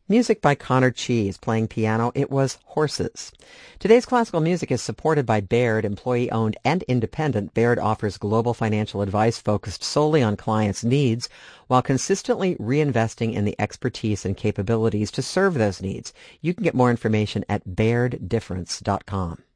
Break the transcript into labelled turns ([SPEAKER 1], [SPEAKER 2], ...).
[SPEAKER 1] Music by Connor Cheese, playing piano. It was Horses. Today's classical music is supported by Baird, employee-owned and independent. Baird offers global financial advice focused solely on clients' needs while consistently reinvesting in the expertise and capabilities to serve those needs. You can get more information at BairdDifference.com.